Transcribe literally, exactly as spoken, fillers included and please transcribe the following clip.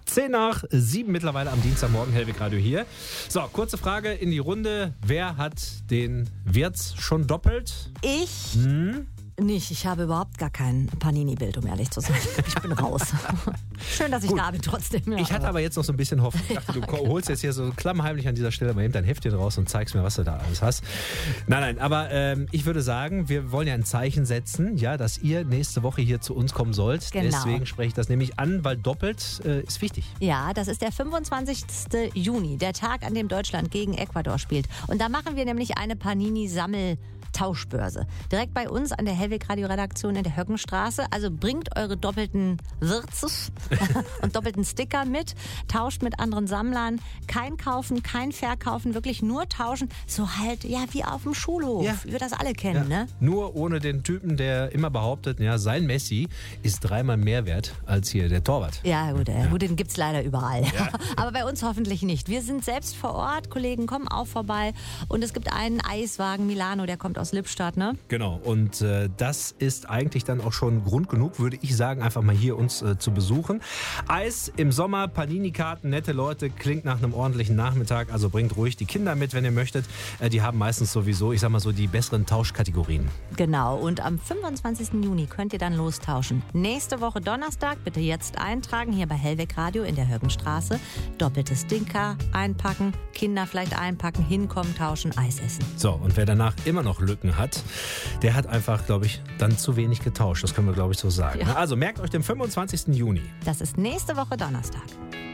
Zehn nach sieben mittlerweile am Dienstagmorgen, Hellwig Radio hier. So, kurze Frage in die Runde. Wer hat den Wirtz schon doppelt? Ich Hm? nicht. Ich habe überhaupt gar kein Panini-Bild, um ehrlich zu sein. Ich bin raus. Schön, dass ich Gut. da bin trotzdem. Ja, Ich hatte aber jetzt noch so ein bisschen Hoffnung. Ich dachte, Ja, du genau. holst jetzt hier so klammheimlich an dieser Stelle mal eben dein Heftchen raus und zeigst mir, was du da alles hast. Nein, nein, aber ähm, ich würde sagen, wir wollen ja ein Zeichen setzen, ja, dass ihr nächste Woche hier zu uns kommen sollt. Genau. Deswegen spreche ich das nämlich an, weil doppelt äh, ist wichtig. Ja, das ist der fünfundzwanzigsten Juni, der Tag, an dem Deutschland gegen Ecuador spielt. Und da machen wir nämlich eine Panini-Sammel-Tauschbörse. Direkt bei uns an der Hellwig-Radio-Redaktion in der Höckenstraße. Also bringt eure doppelten Würzes und doppelten Sticker mit, tauscht mit anderen Sammlern. Kein Kaufen, kein Verkaufen, wirklich nur tauschen. So halt, ja, wie auf dem Schulhof, Ja. wie wir das alle kennen, Ja. ne? Nur ohne den Typen, der immer behauptet, ja, sein Messi ist dreimal mehr wert als hier der Torwart. Ja, gut, äh, gut den gibt's leider überall. Aber bei uns hoffentlich nicht. Wir sind selbst vor Ort, Kollegen kommen auch vorbei. Und es gibt einen Eiswagen, Milano, der kommt aus Lippstadt, ne? Genau, und äh, das ist eigentlich dann auch schon Grund genug, würde ich sagen, einfach mal hier uns äh, zu besuchen. Eis im Sommer, Panini-Karten, nette Leute, klingt nach einem ordentlichen Nachmittag, also bringt ruhig die Kinder mit, wenn ihr möchtet. Äh, die haben meistens sowieso, ich sag mal so, die besseren Tauschkategorien. Genau, und am fünfundzwanzigsten Juni könnt ihr dann lostauschen. Nächste Woche Donnerstag, bitte jetzt eintragen, hier bei Hellwig Radio in der Höckenstraße. Doppelte Stinker einpacken, Kinder vielleicht einpacken, hinkommen, tauschen, Eis essen. So, und wer danach immer noch Lücken hat, der hat einfach, glaube ich, dann zu wenig getauscht. Das können wir, glaube ich, so sagen. Ja. Also merkt euch den fünfundzwanzigsten Juni. Das ist nächste Woche Donnerstag.